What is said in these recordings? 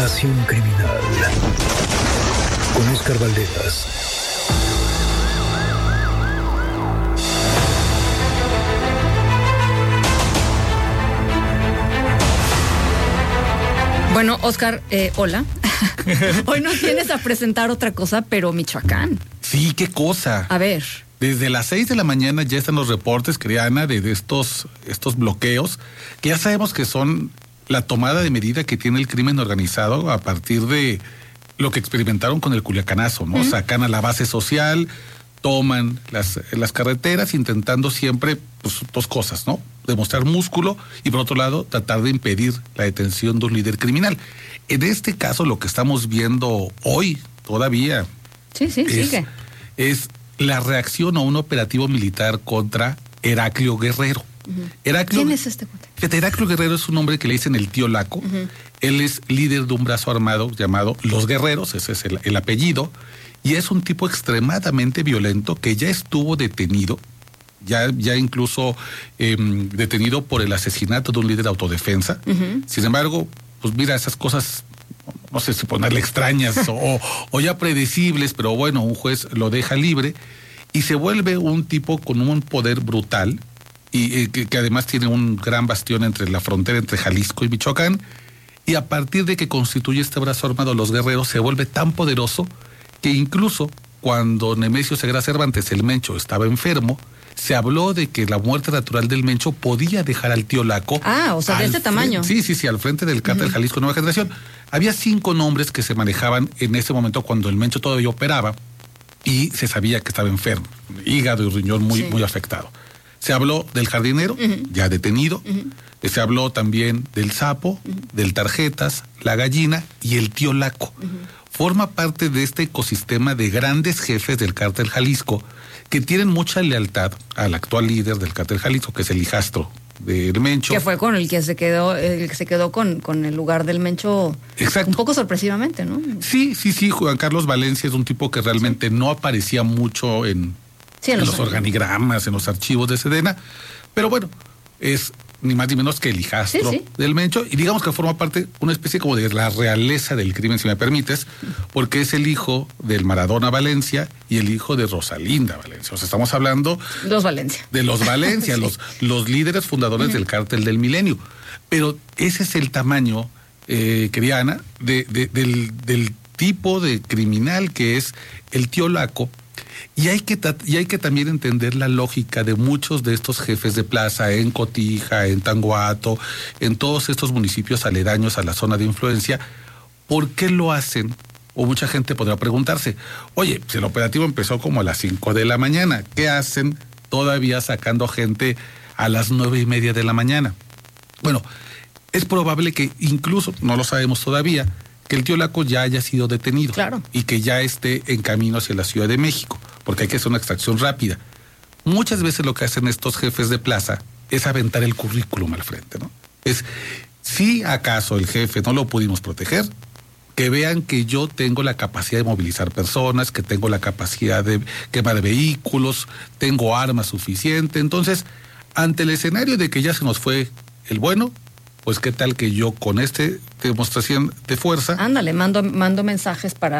Nación Criminal con Óscar Valderas. Bueno, Óscar, hola. Hoy nos vienes a presentar otra cosa, pero Michoacán. Sí, qué cosa. A ver. Desde las 6 de la mañana ya están los reportes, querida Ana, de estos bloqueos, que ya sabemos que son la tomada de medida que tiene el crimen organizado a partir de lo que experimentaron con el Culiacanazo, ¿no? Sacan a la base social, toman las carreteras, intentando siempre, pues, dos cosas, ¿no? Demostrar músculo y, por otro lado, tratar de impedir la detención de un líder criminal. En este caso, lo que estamos viendo hoy, todavía, es la reacción a un operativo militar contra Heraclio Guerrero. ¿Quién es este cuate? Heraclio Guerrero es un hombre que le dicen el tío Laco. Él es líder de un brazo armado llamado Los Guerreros, ese es el apellido, y es un tipo extremadamente violento que ya estuvo detenido, ya incluso detenido por el asesinato de un líder de autodefensa. Sin embargo, pues mira, esas cosas, no sé si ponerle extrañas o ya predecibles, pero bueno, un juez lo deja libre y se vuelve un tipo con un poder brutal y que además tiene un gran bastión entre la frontera entre Jalisco y Michoacán, y a partir de que constituye este brazo armado Los Guerreros se vuelve tan poderoso que incluso cuando Nemesio Ceguera Cervantes, el Mencho, estaba enfermo, se habló de que la muerte natural del Mencho podía dejar al tío Laco. O sea, de este tamaño. Sí, al frente del cártel Jalisco Nueva Generación. Había 5 nombres que se manejaban en ese momento cuando el Mencho todavía operaba y se sabía que estaba enfermo, hígado y riñón muy afectado. Se habló del jardinero, ya detenido. Se habló también del sapo, del tarjetas, la gallina y el tío Laco. Forma parte de este ecosistema de grandes jefes del cártel Jalisco que tienen mucha lealtad al actual líder del cártel Jalisco, que es el hijastro del Mencho. Que fue con el que se quedó con el lugar del Mencho. Exacto. Un poco sorpresivamente, ¿no? Sí, Juan Carlos Valencia es un tipo que realmente no aparecía mucho en los organigramas, en los archivos de Sedena, pero bueno, es ni más ni menos que el hijastro del Mencho, y digamos que forma parte, una especie como de la realeza del crimen, si me permites, porque es el hijo del Maradona Valencia y el hijo de Rosalinda Valencia. O sea, estamos hablando de los Valencia, los líderes fundadores del cártel del Milenio. Pero ese es el tamaño, querida Ana, del tipo de criminal que es el tío Laco. Y hay que también entender la lógica de muchos de estos jefes de plaza en Cotija, en Tanguato, en todos estos municipios aledaños a la zona de influencia. ¿Por qué lo hacen? O mucha gente podrá preguntarse, oye, si el operativo empezó como a las 5 de la mañana, ¿qué hacen todavía sacando gente a las 9:30 de la mañana? Bueno, es probable que incluso, no lo sabemos todavía, que el tío Laco ya haya sido detenido. Claro. Y que ya esté en camino hacia la Ciudad de México, porque hay que hacer una extracción rápida. Muchas veces lo que hacen estos jefes de plaza es aventar el currículum al frente, ¿no? Es, si acaso el jefe no lo pudimos proteger, que vean que yo tengo la capacidad de movilizar personas, que tengo la capacidad de quema de vehículos, tengo armas suficientes. Entonces, ante el escenario de que ya se nos fue el bueno, pues qué tal que yo con demostración de fuerza... Ándale, mando mensajes para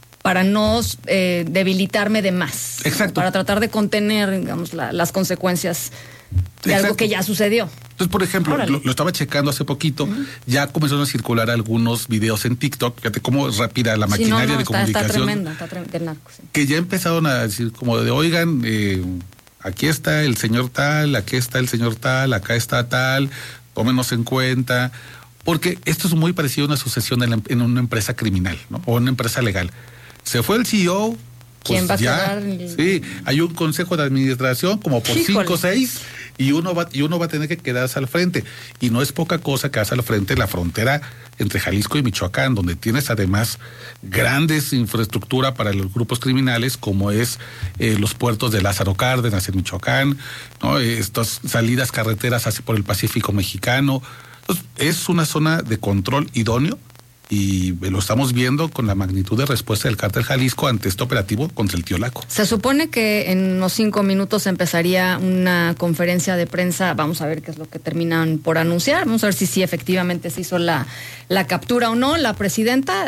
no debilitarme de más. Exacto. Para tratar de contener, digamos, las consecuencias de algo que ya sucedió. Entonces, por ejemplo, lo estaba checando hace poquito, ya comenzaron a circular algunos videos en TikTok, fíjate cómo rápida la maquinaria de comunicación. Está tremenda, que ya empezaron a decir como de, oigan, aquí está el señor tal, aquí está el señor tal, acá está tal... tómenos en cuenta, porque esto es muy parecido a una sucesión en una empresa criminal, ¿no? O una empresa legal. Se fue el CEO, ¿quién va a quedar? Sí, hay un consejo de administración como por 5 o 6 y uno va a tener que quedarse al frente. Y no es poca cosa quedarse al frente de la frontera entre Jalisco y Michoacán, donde tienes además grandes infraestructura para los grupos criminales, como es los puertos de Lázaro Cárdenas en Michoacán, ¿no? Estas salidas carreteras hacia por el Pacífico mexicano. Entonces, es una zona de control idóneo Y lo estamos viendo con la magnitud de respuesta del Cártel Jalisco ante este operativo contra el Tío Laco. Se supone que en unos 5 minutos empezaría una conferencia de prensa. Vamos a ver qué es lo que terminan por anunciar. Vamos a ver si efectivamente se hizo la captura o no. La presidenta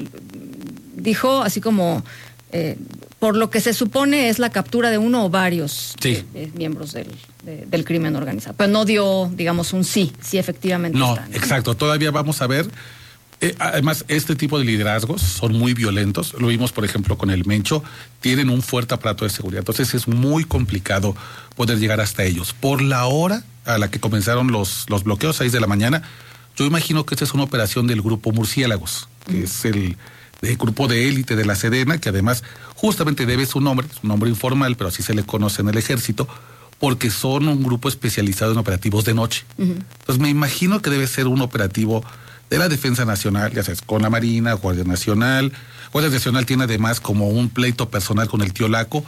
dijo así como... por lo que se supone es la captura de uno o varios miembros del crimen organizado. Pero no dio, digamos, un sí efectivamente no, está. Exacto. Todavía vamos a ver... además, este tipo de liderazgos son muy violentos. Lo vimos, por ejemplo, con el Mencho. Tienen un fuerte aparato de seguridad. Entonces es muy complicado poder llegar hasta ellos. Por la hora a la que comenzaron los bloqueos, 6 de la mañana, yo imagino que esta es una operación del grupo Murciélagos, que es el grupo de élite de la Sedena, que además justamente debe su nombre informal, pero así se le conoce en el ejército, porque son un grupo especializado en operativos de noche. Entonces me imagino que debe ser un operativo de la Defensa Nacional, ya sabes, con la Marina, Guardia Nacional. Guardia Nacional tiene además como un pleito personal con el Tío Laco.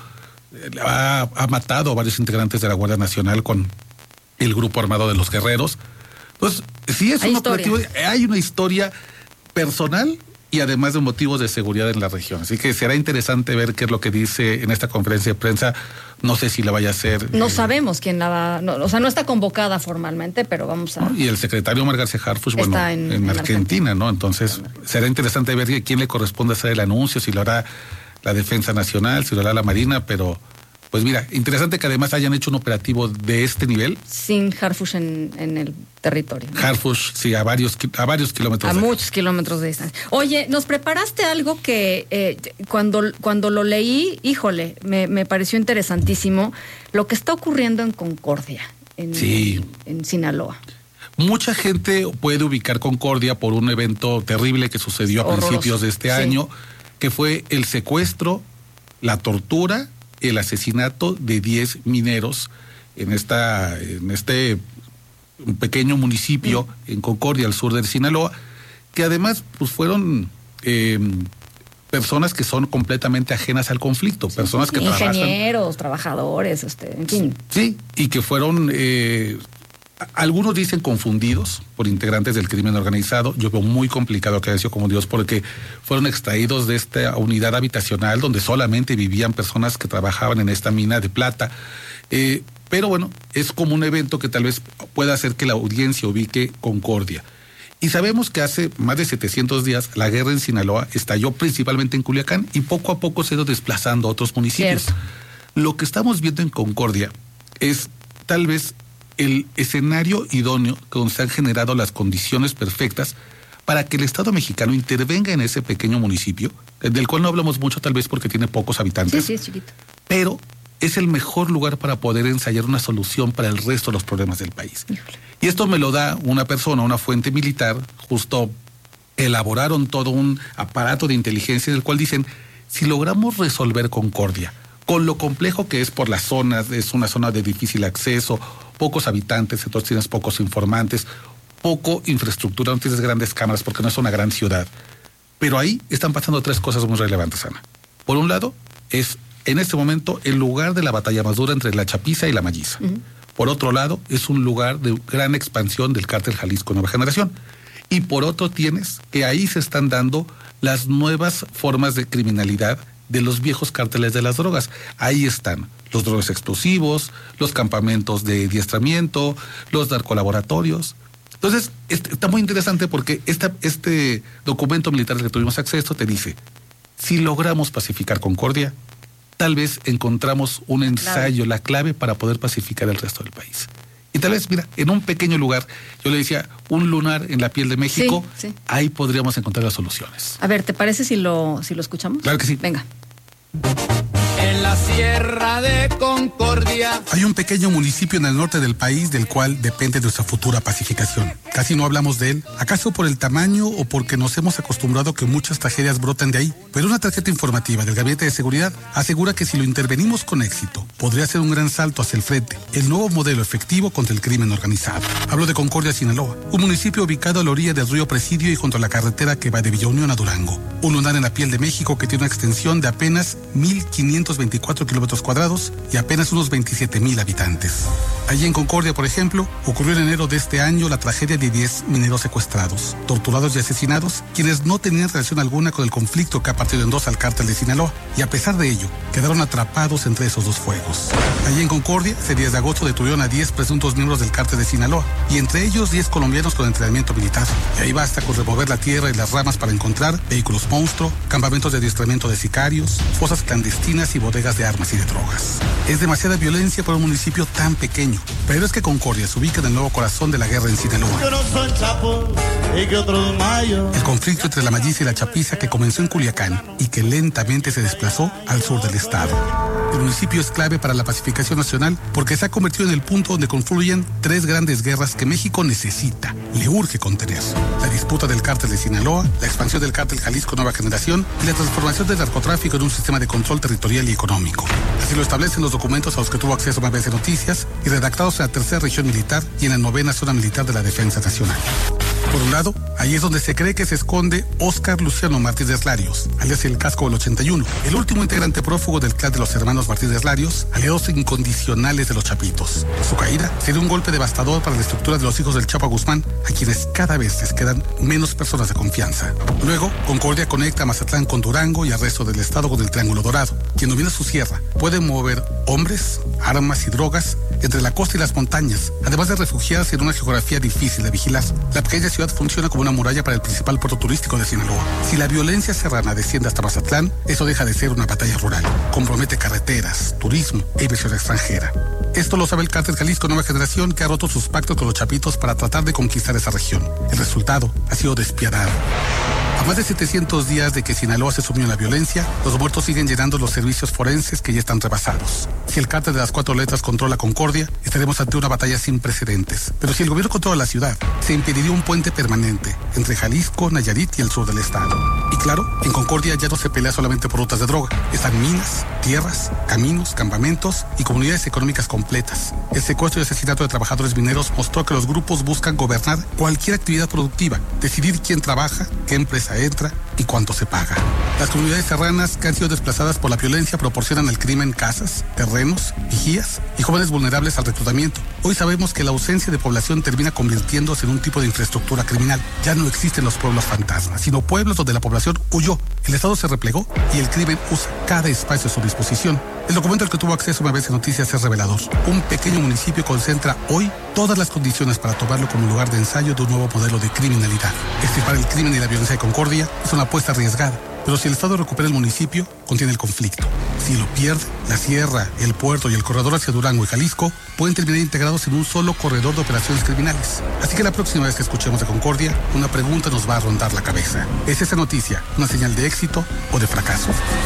Ha matado a varios integrantes de la Guardia Nacional con el grupo armado de los Guerreros. Entonces, sí es un operativo, hay una historia personal y además de motivos de seguridad en la región. Así que será interesante ver qué es lo que dice en esta conferencia de prensa. No sé si la vaya a hacer. No sabemos quién la va... No está convocada formalmente, pero vamos a... Y el secretario Omar García Harfuch, está en Argentina, ¿no? Entonces, será interesante ver a quién le corresponde hacer el anuncio, si lo hará la Defensa Nacional, si lo hará la Marina, pero... Pues mira, interesante que además hayan hecho un operativo de este nivel. Sin Harfuch en el territorio, ¿no? Harfuch, sí, a varios kilómetros. A muchos kilómetros de distancia. Oye, nos preparaste algo que cuando lo leí, híjole, me pareció interesantísimo. Lo que está ocurriendo en Concordia, en Sinaloa. Mucha gente puede ubicar Concordia por un evento terrible que sucedió a principios de este año, que fue el secuestro, la tortura, el asesinato de 10 mineros en este pequeño municipio en Concordia, al sur de Sinaloa, que además pues fueron personas que son completamente ajenas al conflicto, personas que trabajan... Ingenieros, trabajadores, en fin. Sí, y que fueron... algunos dicen confundidos por integrantes del crimen organizado. Yo veo muy complicado que haya sido confundidos porque fueron extraídos de esta unidad habitacional donde solamente vivían personas que trabajaban en esta mina de plata. Pero bueno, es como un evento que tal vez pueda hacer que la audiencia ubique Concordia. Y sabemos que hace más de 700 días la guerra en Sinaloa estalló principalmente en Culiacán y poco a poco se ha ido desplazando a otros municipios. Cierto. Lo que estamos viendo en Concordia es tal vez el escenario idóneo donde se han generado las condiciones perfectas para que el Estado mexicano intervenga en ese pequeño municipio, del cual no hablamos mucho tal vez porque tiene pocos habitantes. Sí, es chiquito. Pero es el mejor lugar para poder ensayar una solución para el resto de los problemas del país. Híjole. Y esto me lo da una persona, una fuente militar, justo elaboraron todo un aparato de inteligencia en el cual dicen, si logramos resolver Concordia, con lo complejo que es por las zonas, es una zona de difícil acceso, pocos habitantes, entonces tienes pocos informantes, poco infraestructura, no tienes grandes cámaras porque no es una gran ciudad. Pero ahí están pasando 3 cosas muy relevantes, Ana. Por un lado, es en este momento el lugar de la batalla más dura entre la Chapiza y la Malliza. Por otro lado, es un lugar de gran expansión del Cártel Jalisco Nueva Generación. Y por otro tienes que ahí se están dando las nuevas formas de criminalidad de los viejos cárteles de las drogas. Ahí están los drogas explosivos, los campamentos de adiestramiento, los narcolaboratorios. Entonces, está muy interesante porque este documento militar al que tuvimos acceso te dice, si logramos pacificar Concordia, tal vez encontramos un ensayo, la clave para poder pacificar el resto del país. Y tal vez, mira, en un pequeño lugar, yo le decía, un lunar en la piel de México, ahí podríamos encontrar las soluciones. A ver, ¿te parece si lo escuchamos? Claro que sí. Venga. En la Sierra de Concordia hay un pequeño municipio en el norte del país del cual depende nuestra futura pacificación. Casi no hablamos de él, acaso por el tamaño o porque nos hemos acostumbrado que muchas tragedias brotan de ahí. Pero una tarjeta informativa del Gabinete de Seguridad asegura que si lo intervenimos con éxito, podría ser un gran salto hacia el frente, el nuevo modelo efectivo contra el crimen organizado. Hablo de Concordia, Sinaloa, un municipio ubicado a la orilla del río Presidio y junto a la carretera que va de Villa Unión a Durango. Un lunar en la piel de México que tiene una extensión de apenas 1,525 24 kilómetros cuadrados y apenas unos 27,000 habitantes. Allí en Concordia, por ejemplo, ocurrió en enero de este año la tragedia de 10 mineros secuestrados, torturados y asesinados, quienes no tenían relación alguna con el conflicto que ha partido en dos al cártel de Sinaloa, y a pesar de ello, quedaron atrapados entre esos dos fuegos. Allí en Concordia, ese 10 de agosto detuvieron a 10 presuntos miembros del cártel de Sinaloa, y entre ellos 10 colombianos con entrenamiento militar. Y ahí basta con remover la tierra y las ramas para encontrar vehículos monstruo, campamentos de adiestramiento de sicarios, fosas clandestinas y bodegas de armas y de drogas. Es demasiada violencia para un municipio tan pequeño, pero es que Concordia se ubica en el nuevo corazón de la guerra en Sinaloa. El conflicto entre la Malliza y la Chapiza, que comenzó en Culiacán y que lentamente se desplazó al sur del estado. El municipio es clave para la pacificación nacional porque se ha convertido en el punto donde confluyen tres grandes guerras que México necesita, le urge contener: la disputa del cártel de Sinaloa, la expansión del cártel Jalisco Nueva Generación y la transformación del narcotráfico en un sistema de control territorial y económico. Así lo establecen los documentos a los que tuvo acceso MBS Noticias y redactados en la tercera región militar y en la 9ª zona militar de la Defensa Nacional. Por un lado, ahí es donde se cree que se esconde Óscar Luciano Martínez Larios, alias el Casco del 81, el último integrante prófugo del clan de los hermanos Martínez Larios, aliados incondicionales de los Chapitos. Su caída sería un golpe devastador para la estructura de los hijos del Chapo Guzmán, a quienes cada vez les quedan menos personas de confianza. Luego, Concordia conecta a Mazatlán con Durango y al resto del estado con el Triángulo Dorado. Quien domina su sierra puede mover hombres, armas y drogas entre la costa y las montañas, además de refugiarse en una geografía difícil de vigilar. La pequeña ciudad funciona como una muralla para el principal puerto turístico de Sinaloa. Si la violencia serrana desciende hasta Mazatlán, eso deja de ser una batalla rural. Compromete carreteras, turismo e inversión extranjera. Esto lo sabe el cártel Jalisco Nueva Generación, que ha roto sus pactos con los Chapitos para tratar de conquistar esa región. El resultado ha sido despiadado. A más de 700 días de que Sinaloa se sumió en la violencia, los muertos siguen llenando los servicios forenses que ya están rebasados. Si el cártel de las 4 letras controla Concordia, estaremos ante una batalla sin precedentes. Pero si el gobierno controla la ciudad, se impediría un puente permanente entre Jalisco, Nayarit y el sur del estado. Y claro, en Concordia ya no se pelea solamente por rutas de droga. Están minas, tierras, caminos, campamentos y comunidades económicas completas. El secuestro y asesinato de trabajadores mineros mostró que los grupos buscan gobernar cualquier actividad productiva, decidir quién trabaja, qué empresa entra y cuánto se paga. Las comunidades serranas que han sido desplazadas por la violencia proporcionan al crimen casas, terrenos, vigías y jóvenes vulnerables al reclutamiento. Hoy sabemos que la ausencia de población termina convirtiéndose en un tipo de infraestructura criminal. Ya no existen los pueblos fantasmas, sino pueblos donde la población huyó, el Estado se replegó y el crimen usa cada espacio a su disposición. El documento al que tuvo acceso MBS Noticias es revelador. Un pequeño municipio concentra hoy todas las condiciones para tomarlo como lugar de ensayo de un nuevo modelo de criminalidad. Extirpar el crimen y la violencia de Concordia es una apuesta arriesgada, pero si el Estado recupera el municipio, contiene el conflicto. Si lo pierde, la sierra, el puerto y el corredor hacia Durango y Jalisco pueden terminar integrados en un solo corredor de operaciones criminales. Así que la próxima vez que escuchemos de Concordia, una pregunta nos va a rondar la cabeza. ¿Es esa noticia una señal de éxito o de fracaso?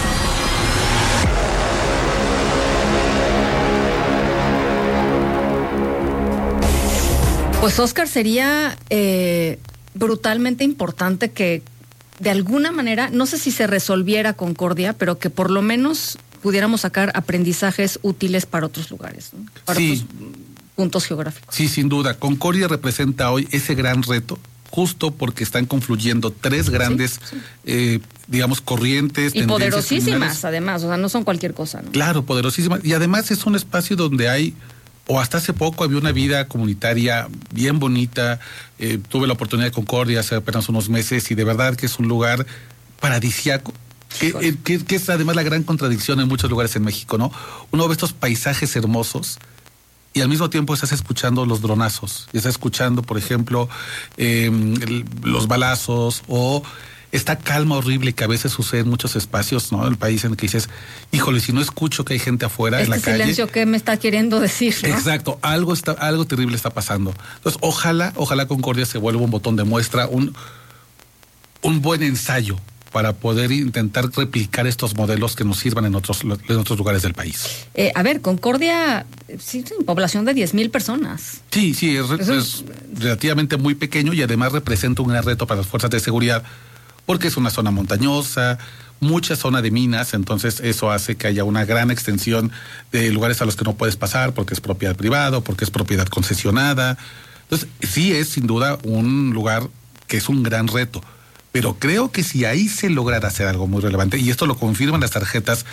Pues Óscar, sería brutalmente importante que de alguna manera, no sé si se resolviera Concordia, pero que por lo menos pudiéramos sacar aprendizajes útiles para otros lugares, ¿no? Para otros puntos geográficos. Sí, sin duda. Concordia representa hoy ese gran reto, justo porque están confluyendo tres grandes, digamos, corrientes. Y poderosísimas, además, o sea, no son cualquier cosa, ¿no? Claro, poderosísimas. Y además es un espacio donde hay, o hasta hace poco había una vida comunitaria bien bonita. Tuve la oportunidad de Concordia hace apenas unos meses y de verdad que es un lugar paradisíaco. Que es además la gran contradicción en muchos lugares en México, ¿no? Uno ve estos paisajes hermosos y al mismo tiempo estás escuchando los dronazos, y estás escuchando, por ejemplo, los balazos o esta calma horrible que a veces sucede en muchos espacios, ¿no? El país en el que dices, híjole, si no escucho que hay gente afuera en la calle. Este silencio, ¿qué me está queriendo decir, ¿no? Exacto, algo terrible está pasando. Entonces, ojalá Concordia se vuelva un botón de muestra, un buen ensayo para poder intentar replicar estos modelos que nos sirvan en otros lugares del país. A ver, Concordia, sí, población de 10,000 personas. Sí, es relativamente muy pequeño y además representa un gran reto para las fuerzas de seguridad, porque es una zona montañosa, mucha zona de minas, entonces eso hace que haya una gran extensión de lugares a los que no puedes pasar porque es propiedad privada, porque es propiedad concesionada. Entonces, sí es sin duda un lugar que es un gran reto. Pero creo que si ahí se lograra hacer algo muy relevante, y esto lo confirman las tarjetas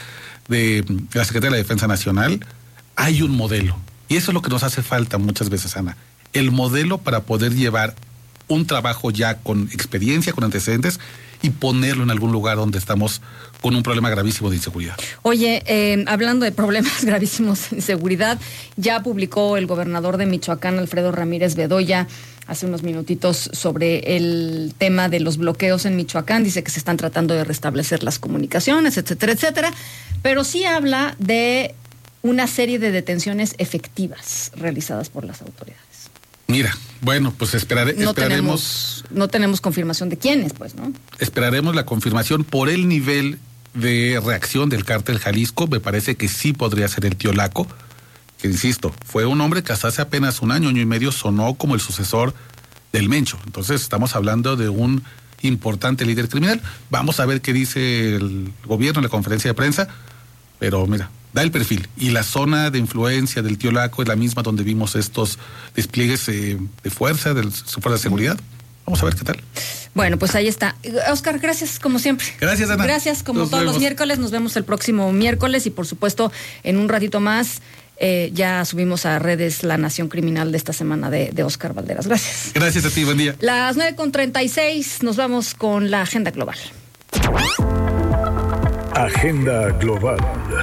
de la Secretaría de la Defensa Nacional, hay un modelo. Y eso es lo que nos hace falta muchas veces, Ana. El modelo para poder llevar un trabajo ya con experiencia, con antecedentes, y ponerlo en algún lugar donde estamos con un problema gravísimo de inseguridad. Oye, hablando de problemas gravísimos de inseguridad, ya publicó el gobernador de Michoacán, Alfredo Ramírez Bedoya, hace unos minutitos sobre el tema de los bloqueos en Michoacán. Dice que se están tratando de restablecer las comunicaciones, etcétera, etcétera. Pero sí habla de una serie de detenciones efectivas realizadas por las autoridades. Mira, bueno, pues esperaremos. No tenemos confirmación de quiénes, pues, ¿no? Esperaremos la confirmación por el nivel de reacción del cártel Jalisco. Me parece que sí podría ser el tío Laco, que insisto, fue un hombre que hasta hace apenas un año y medio sonó como el sucesor del Mencho. Entonces estamos hablando de un importante líder criminal. Vamos a ver qué dice el gobierno en la conferencia de prensa, pero mira, da el perfil. Y la zona de influencia del tío Laco es la misma donde vimos estos despliegues de fuerza, de su fuerza de seguridad. Vamos a ver qué tal. Bueno, pues ahí está. Oscar, gracias como siempre. Gracias, Ana. Gracias, como todos los miércoles. Nos vemos el próximo miércoles y por supuesto en un ratito más ya subimos a redes la Nación Criminal de esta semana de Oscar Valderas. Gracias. Gracias a ti, buen día. Las 9:36, nos vamos con la agenda global. Agenda global.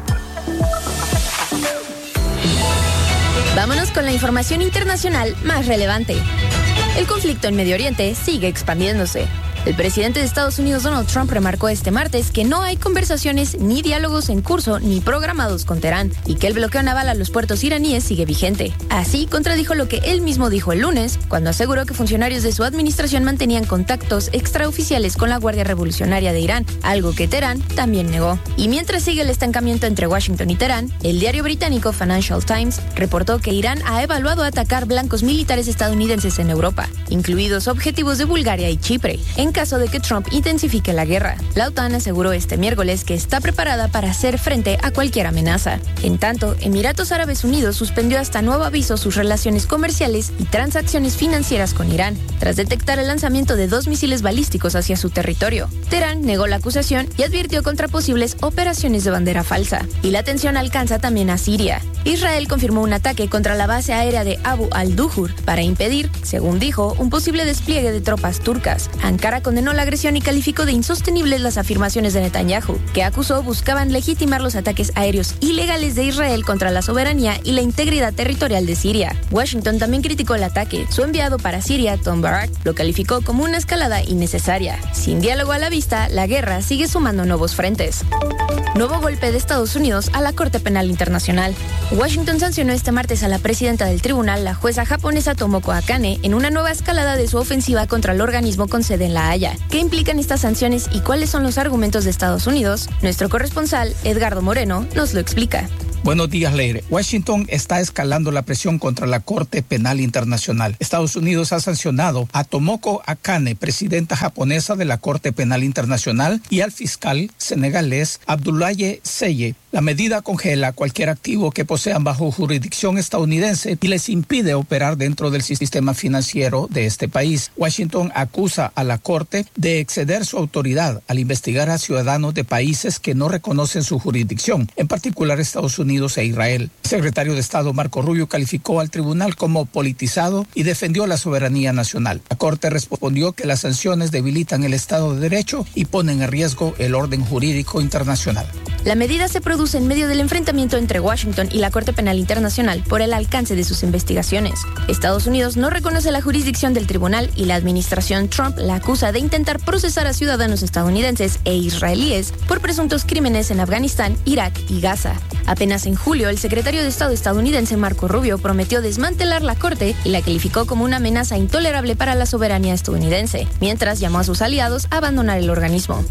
Vámonos con la información internacional más relevante. El conflicto en Medio Oriente sigue expandiéndose. El presidente de Estados Unidos, Donald Trump, remarcó este martes que no hay conversaciones ni diálogos en curso ni programados con Teherán y que el bloqueo naval a los puertos iraníes sigue vigente. Así, contradijo lo que él mismo dijo el lunes, cuando aseguró que funcionarios de su administración mantenían contactos extraoficiales con la Guardia Revolucionaria de Irán, algo que Teherán también negó. Y mientras sigue el estancamiento entre Washington y Teherán, el diario británico Financial Times reportó que Irán ha evaluado atacar blancos militares estadounidenses en Europa, incluidos objetivos de Bulgaria y Chipre, en caso de que Trump intensifique la guerra. La OTAN aseguró este miércoles que está preparada para hacer frente a cualquier amenaza. En tanto, Emiratos Árabes Unidos suspendió hasta nuevo aviso sus relaciones comerciales y transacciones financieras con Irán, tras detectar el lanzamiento de 2 misiles balísticos hacia su territorio. Teherán negó la acusación y advirtió contra posibles operaciones de bandera falsa. Y la tensión alcanza también a Siria. Israel confirmó un ataque contra la base aérea de Abu al-Duhur para impedir, según dijo, un posible despliegue de tropas turcas. Ankara condenó la agresión y calificó de insostenibles las afirmaciones de Netanyahu, que acusó buscaban legitimar los ataques aéreos ilegales de Israel contra la soberanía y la integridad territorial de Siria. Washington también criticó el ataque. Su enviado para Siria, Tom Barrack, lo calificó como una escalada innecesaria. Sin diálogo a la vista, la guerra sigue sumando nuevos frentes. Nuevo golpe de Estados Unidos a la Corte Penal Internacional. Washington sancionó este martes a la presidenta del tribunal, la jueza japonesa Tomoko Akane, en una nueva escalada de su ofensiva contra el organismo con sede en La Haya. ¿Qué implican estas sanciones y cuáles son los argumentos de Estados Unidos? Nuestro corresponsal, Edgardo Moreno, nos lo explica. Buenos días, Leire. Washington está escalando la presión contra la Corte Penal Internacional. Estados Unidos ha sancionado a Tomoko Akane, presidenta japonesa de la Corte Penal Internacional, y al fiscal senegalés Abdoulaye Seye. La medida congela cualquier activo que posean bajo jurisdicción estadounidense y les impide operar dentro del sistema financiero de este país. Washington acusa a la Corte de exceder su autoridad al investigar a ciudadanos de países que no reconocen su jurisdicción, en particular Estados Unidos e Israel. El secretario de Estado Marco Rubio calificó al tribunal como politizado y defendió la soberanía nacional. La Corte respondió que las sanciones debilitan el Estado de Derecho y ponen en riesgo el orden jurídico internacional. La medida se produce en medio del enfrentamiento entre Washington y la Corte Penal Internacional por el alcance de sus investigaciones. Estados Unidos no reconoce la jurisdicción del tribunal y la administración Trump la acusa de intentar procesar a ciudadanos estadounidenses e israelíes por presuntos crímenes en Afganistán, Irak y Gaza. Apenas en julio, el secretario de Estado estadounidense Marco Rubio prometió desmantelar la Corte y la calificó como una amenaza intolerable para la soberanía estadounidense, mientras llamó a sus aliados a abandonar el organismo.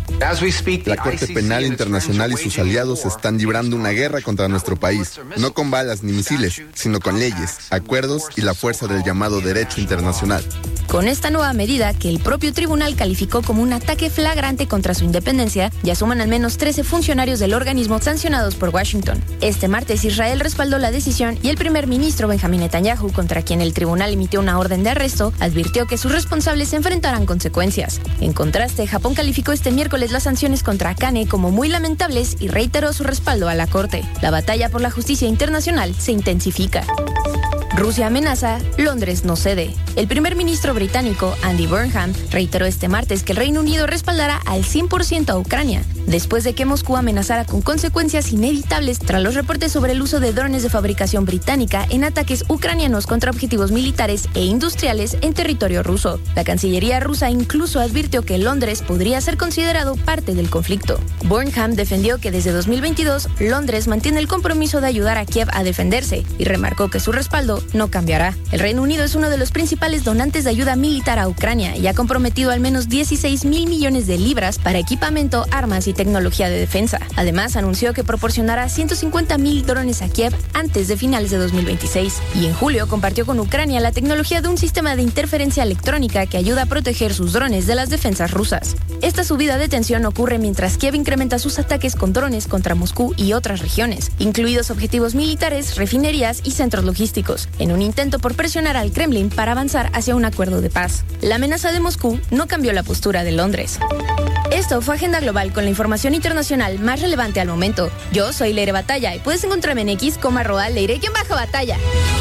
La Corte Penal Internacional y sus aliados están librando una guerra contra nuestro país, no con balas ni misiles, sino con leyes, acuerdos y la fuerza del llamado derecho internacional. Con esta nueva medida, que el propio tribunal calificó como un ataque flagrante contra su independencia, ya suman al menos 13 funcionarios del organismo sancionados por Washington. Este Este martes Israel respaldó la decisión y el primer ministro Benjamín Netanyahu, contra quien el tribunal emitió una orden de arresto, advirtió que sus responsables enfrentarán consecuencias. En contraste, Japón calificó este miércoles las sanciones contra Akane como muy lamentables y reiteró su respaldo a la corte. La batalla por la justicia internacional se intensifica. Rusia amenaza, Londres no cede. El primer ministro británico, Andy Burnham, reiteró este martes que el Reino Unido respaldará al 100% a Ucrania, después de que Moscú amenazara con consecuencias inevitables tras los reportes sobre el uso de drones de fabricación británica en ataques ucranianos contra objetivos militares e industriales en territorio ruso. La Cancillería rusa incluso advirtió que Londres podría ser considerado parte del conflicto. Burnham defendió que desde 2022 Londres mantiene el compromiso de ayudar a Kiev a defenderse y remarcó que su respaldo no cambiará. El Reino Unido es uno de los principales donantes de ayuda militar a Ucrania y ha comprometido al menos 16,000 millones de libras para equipamiento, armas y tecnología de defensa. Además, anunció que proporcionará 150,000 drones a Kiev antes de finales de 2026. Y en julio compartió con Ucrania la tecnología de un sistema de interferencia electrónica que ayuda a proteger sus drones de las defensas rusas. Esta subida de tensión ocurre mientras Kiev incrementa sus ataques con drones contra Moscú y otras regiones, incluidos objetivos militares, refinerías y centros logísticos, en un intento por presionar al Kremlin para avanzar hacia un acuerdo de paz. La amenaza de Moscú no cambió la postura de Londres. Esto fue Agenda Global con la información internacional más relevante al momento. Yo soy Leire Batalla y puedes encontrarme en X como @Leire_Batalla.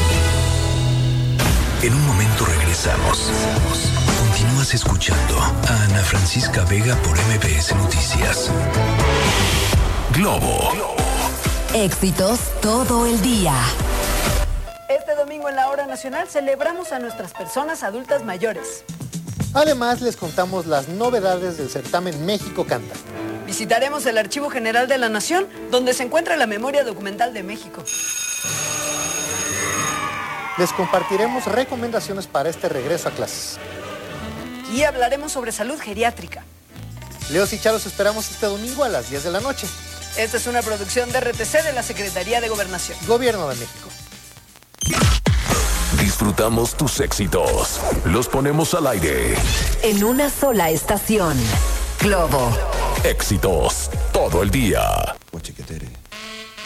En un momento regresamos. Continúas escuchando a Ana Francisca Vega por MBS Noticias. Globo. Éxitos todo el día. Este domingo en la Hora Nacional celebramos a nuestras personas adultas mayores. Además, les contamos las novedades del certamen México Canta. Visitaremos el Archivo General de la Nación, donde se encuentra la memoria documental de México. Les compartiremos recomendaciones para este regreso a clases. Y hablaremos sobre salud geriátrica. Leos y Charos esperamos este domingo a las 10 de la noche. Esta es una producción de RTC de la Secretaría de Gobernación. Gobierno de México. Disfrutamos tus éxitos. Los ponemos al aire. En una sola estación. Globo. Éxitos todo el día.